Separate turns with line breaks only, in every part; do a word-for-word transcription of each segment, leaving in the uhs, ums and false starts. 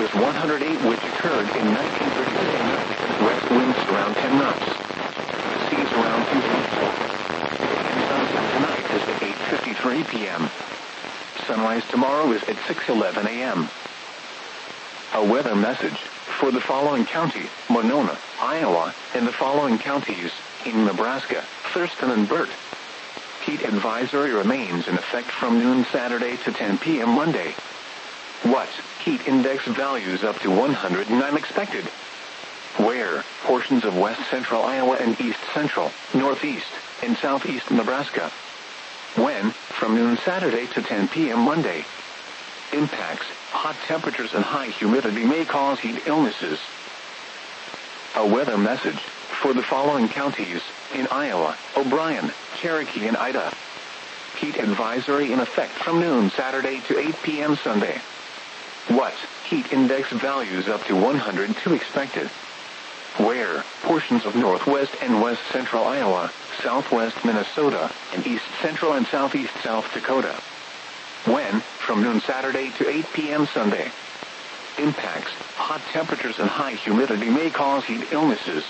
is one hundred eight, which occurred in nineteen thirty-six. West winds around ten knots. Seas around two feet. And sunset tonight is at eight fifty-three p.m. Sunrise tomorrow is at six eleven a.m. A weather message for the following county: Monona, Iowa, and the following counties in Nebraska: Thurston and Burt. Heat advisory remains in effect from noon Saturday to ten p.m. Monday. What? Heat index values up to one hundred nine expected. Where? Portions of west central Iowa and east central, northeast, and southeast Nebraska. When? From noon Saturday to ten p.m. Monday. Impacts: hot temperatures and high humidity may cause heat illnesses. A weather message for the following counties in Iowa: O'Brien, Cherokee, and Ida. Heat advisory in effect from noon Saturday to eight p.m. Sunday. What? Heat index values up to one hundred two expected. Where? Portions of northwest and west central Iowa, southwest Minnesota, and east central and southeast South Dakota. When? From noon Saturday to eight p.m. Sunday. Impacts: hot temperatures and high humidity may cause heat illnesses.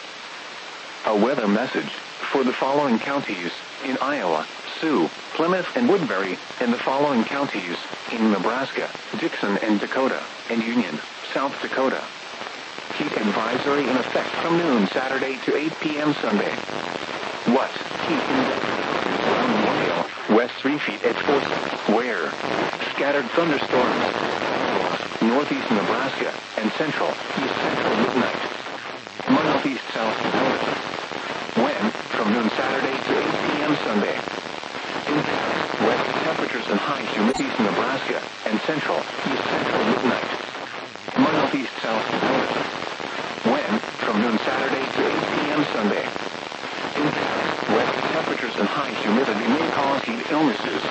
A weather message for the following counties in Iowa: Sioux, Plymouth, and Woodbury, and the following counties in Nebraska: Dixon and Dakota, and Union, South Dakota. Heat advisory in effect from noon Saturday to eight p.m. Sunday. What? Heat index around Mobile, west three feet at four. Where? Scattered thunderstorms. Northeast Nebraska and central, east central midnight. Northeast South Dakota. When? From noon Saturday to eight p.m. Sunday. Impacts: west temperatures and high humidity in Nebraska and central, east central midnight. Northeast South Dakota. When? From noon Saturday to eight p.m. Sunday. Impacts: west temperatures and high humidity may cause heat illnesses.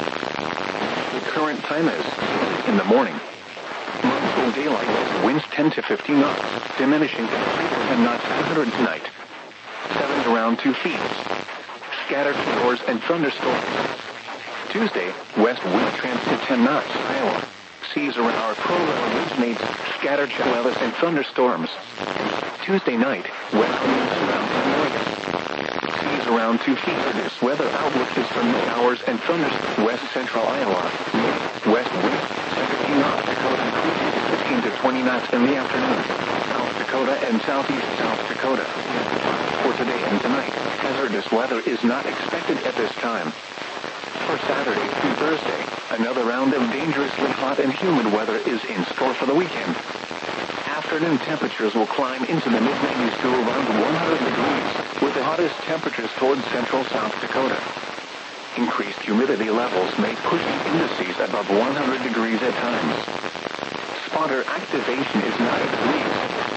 The current time is in the morning. Full daylight, winds ten to fifteen knots, diminishing to three to ten knots two tonight. Sevens around two feet. Scattered showers and thunderstorms. Tuesday, west wind trends to ten knots, Iowa. Seas around our program originates scattered showers and thunderstorms. Tuesday night, west winds around ten Oregon. Seas around two feet. This weather outlook is for showers and thunderstorms. West central Iowa. West wind seventeen knots. Dakota fifteen to twenty knots in the afternoon. South Dakota and southeast South Dakota. For today and tonight, hazardous weather is not expected at this time. For Saturday through Thursday, another round of dangerously hot and humid weather is in store for the weekend. Afternoon temperatures will climb into the mid nineties to around one hundred degrees, with the hottest temperatures towards central South Dakota. Increased humidity levels may push the indices above one hundred degrees at times. Spotter activation is not at least.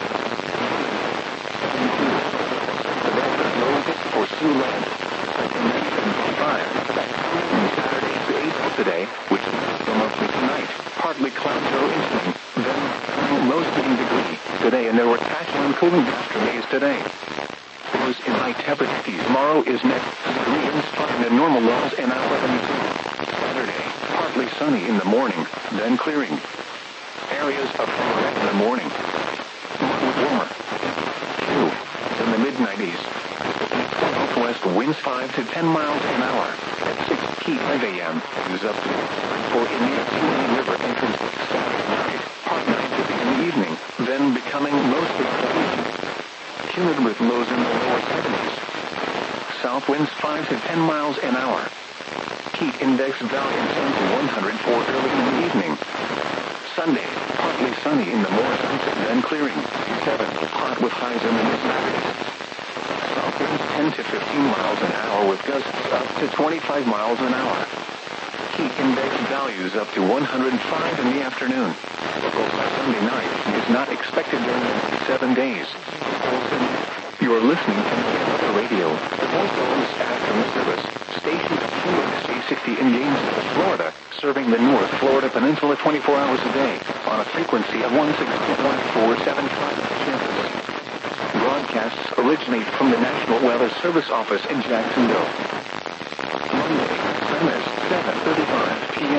The record low for Siouxland. five. From Saturday to eight today, which is the mostly tonight. Partly cloudy or incoming. Then low sixteen degree today, and there were casual and cooling after days today. Lows in high temperatures. Tomorrow is next degree and spotting the normal lows and out seventy-two. Saturday, partly sunny in the morning, then clearing. Areas of red in the morning. Warmer. Two. In the mid nineties. Southwest winds five to ten miles an hour. At six p.m. Use up to for Indian River entrance Saturday night. Part nine to in the evening. Then becoming mostly cloudy. Humid with lows in the lower seventies. South winds five to ten miles an hour. Heat index value ten to one hundred four early in the evening. Sunday, partly sunny in the morning, then clearing. seven. Hot with highs in the mid-nineties. South winds ten to fifteen miles an hour with gusts up to twenty-five miles an hour. Heat index values up to one hundred five in the afternoon. Local Sunday night is not expected during the next seven days. You're listening to the radio, the voice of this afternoon service, station Q X A sixty in Gainesville, Florida, serving the North Florida Peninsula twenty-four hours a day, on a frequency of one six one four seven five megahertz. Broadcasts originate from the National Weather Service office in Jacksonville. Monday, time is seven thirty-five p.m.